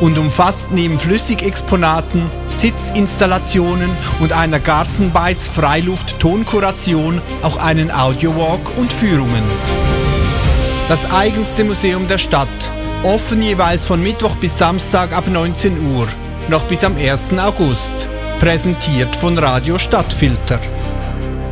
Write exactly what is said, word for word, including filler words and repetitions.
und umfasst neben Flüssigexponaten, Sitzinstallationen und einer Gartenbeiz-Freiluft-Tonkuration auch einen Audiowalk und Führungen. Das eigenste Museum der Stadt, offen jeweils von Mittwoch bis Samstag ab neunzehn Uhr, noch bis am ersten August. Präsentiert von Radio Stadtfilter.